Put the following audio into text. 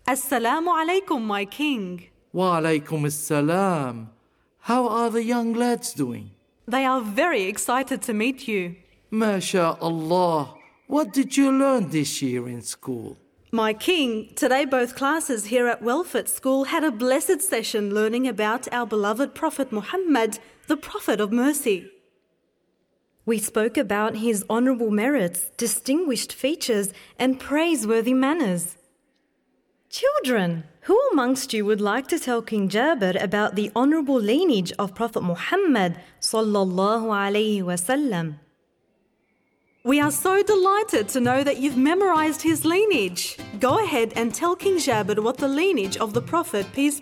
Assalamu alaikum, my king. Wa alaykum as-salam. How are the young lads doing? They are very excited to meet you. MashaAllah. What did you learn this year in school? My king, today both classes here at Welford School had a blessed session learning about our beloved Prophet Muhammad, the Prophet of Mercy. We spoke about his honourable merits, distinguished features and praiseworthy manners. Children, who amongst you would like to tell King Jabir about the honourable lineage of Prophet Muhammad sallallahu alaihi wasallam? We are so delighted to know that you've memorized his lineage. Go ahead and tell King Jabir what the lineage of the Prophet, peace